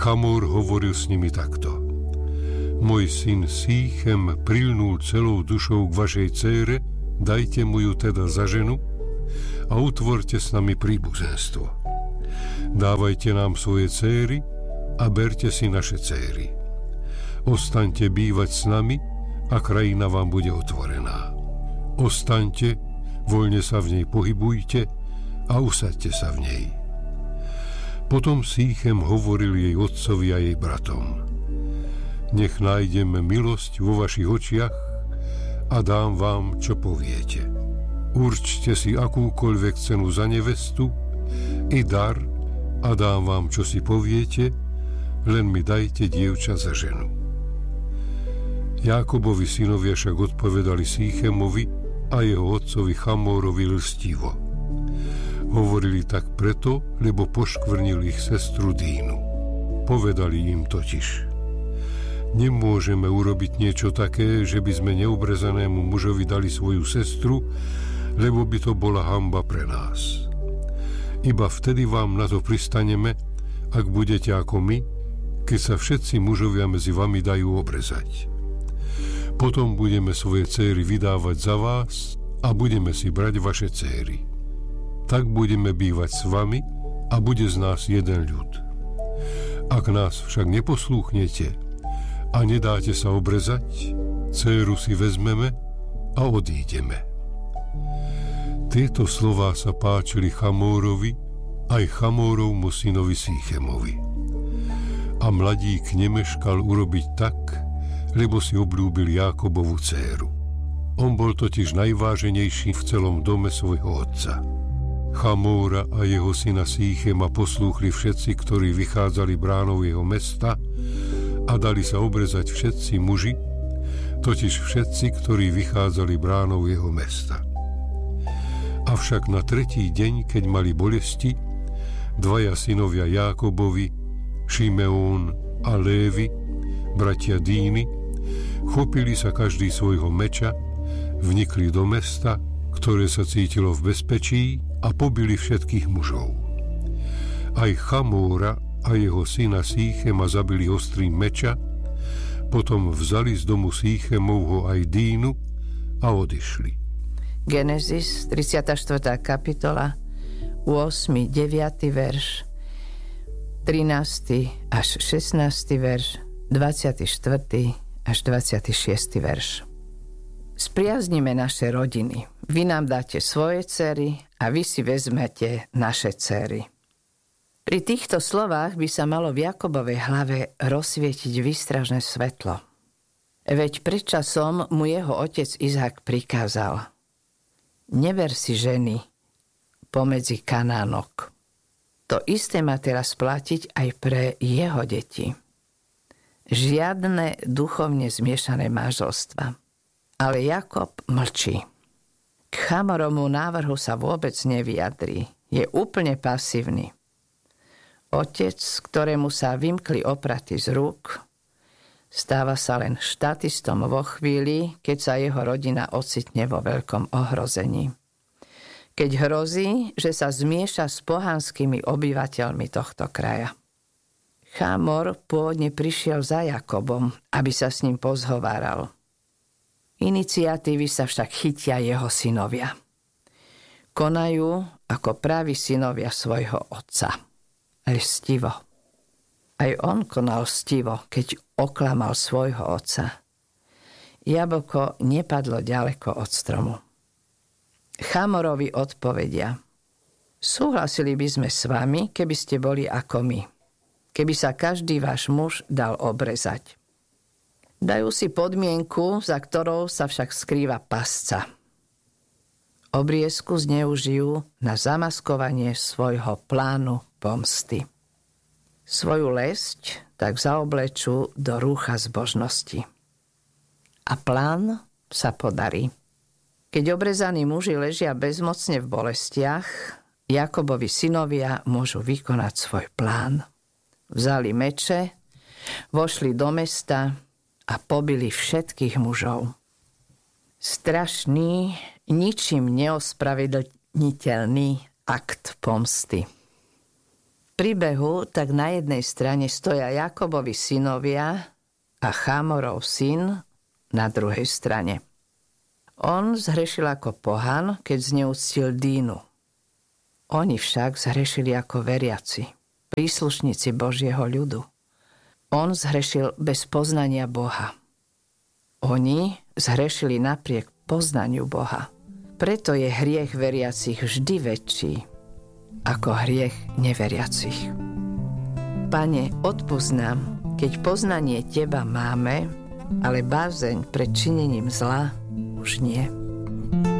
Chamor hovoril s nimi takto: Môj syn Sýchem prilnul celou dušou k vašej dcére, dajte mu ju teda za ženu a utvorte s nami príbuzenstvo. Dávajte nám svoje dcéry a berte si naše dcéry. Ostaňte bývať s nami a krajina vám bude otvorená. Ostaňte, voľne sa v nej pohybujte a usaďte sa v nej. Potom Sýchem hovoril jej otcovi a jej bratom: Nech nájdeme milosť vo vašich očiach a dám vám, čo poviete. Určte si akúkoľvek cenu za nevestu i dar a dám vám, čo si poviete, len mi dajte dievča za ženu. Jákobovi synovia však odpovedali Sýchemovi a jeho otcovi Chamórovi lstivo. Hovorili tak preto, lebo poškvrnil ich sestru Dínu. Povedali im totiž: Nemôžeme urobiť niečo také, že by sme neobrezanému mužovi dali svoju sestru, lebo by to bola hanba pre nás. Iba vtedy vám na to pristaneme, ak budete ako my, keď sa všetci mužovia medzi vami dajú obrezať. Potom budeme svoje dcéry vydávať za vás a budeme si brať vaše dcéry. Tak budeme bývať s vami a bude z nás jeden ľud. Ak nás však neposlúchnete a nedáte sa obrezať, dcéru si vezmeme a odídeme. Tieto slová sa páčili Chamórovi aj Chamórovmu synovi Sýchemovi. A mladík nemeškal urobiť tak, lebo si obľúbil Jákobovu dcéru. On bol totiž najváženejší v celom dome svojho otca. Chamóra a jeho syna Sýchema poslúchli všetci, ktorí vychádzali bránou jeho mesta, a dali sa obrezať všetci muži, totiž všetci, ktorí vychádzali bránou jeho mesta. Avšak na tretí deň, keď mali bolesti, dvaja synovia Jákobovi, Šimeón a Lévi, bratia Díny, chopili sa každý svojho meča, vnikli do mesta, ktoré sa cítilo v bezpečí, a pobili všetkých mužov. Aj Chamóra a jeho syna Sýchema zabili ostrým meča, potom vzali z domu Sýchemovho aj Dínu a odišli. Genesis, 34. kapitola, 8., 9. verš, 13. až 16. verš, 24. až 26. verš. Spriaznime naše rodiny. Vy nám dáte svoje dcery a vy si vezmete naše dcery. Pri týchto slovách by sa malo v Jakobovej hlave rozsvietiť výstražné svetlo. Veď predčasom mu jeho otec Izák prikázal: Neber si ženy pomedzi Kanánok. To isté má teraz platiť aj pre jeho deti. Žiadne duchovne zmiešané manželstva. Ale Jakob mlčí. K Chamoromu návrhu sa vôbec nevyjadrí. Je úplne pasívny. Otec, ktorému sa vymkli opraty z rúk, stáva sa len štatistom vo chvíli, keď sa jeho rodina ocitne vo veľkom ohrození. Keď hrozí, že sa zmieša s pohanskými obyvateľmi tohto kraja. Chamor pôvodne prišiel za Jakobom, aby sa s ním pozhováral. Iniciatívy sa však chytia jeho synovia. Konajú ako praví synovia svojho otca. Lstivo. Aj on konal lstivo, keď oklamal svojho otca. Jablko nepadlo ďaleko od stromu. Chamorovi odpovedia: Súhlasili by sme s vami, keby ste boli ako my. Keby sa každý váš muž dal obrezať. Dajú si podmienku, za ktorou sa však skrýva pasca. Obriezku zneužijú na zamaskovanie svojho plánu pomsty. Svoju lesť tak zaoblečú do rúcha zbožnosti. A plán sa podarí. Keď obrezaní muži ležia bezmocne v bolestiach, Jakobovi synovia môžu vykonať svoj plán. Vzali meče, vošli do mesta a pobili všetkých mužov. Strašný, ničím neospravedlniteľný akt pomsty. príbehu tak na jednej strane stoja Jakobovi synovia a Chámorov syn na druhej strane. On zhrešil ako pohan, keď zneúctil Dínu. Oni však zhrešili ako veriaci, príslušníci Božieho ľudu. On zhrešil bez poznania Boha. Oni zhrešili napriek poznaniu Boha. Preto je hriech veriacich vždy väčší ako hriech neveriacich. Pane, odpusť nám, keď poznanie Teba máme, ale bázeň pred činením zla už nie.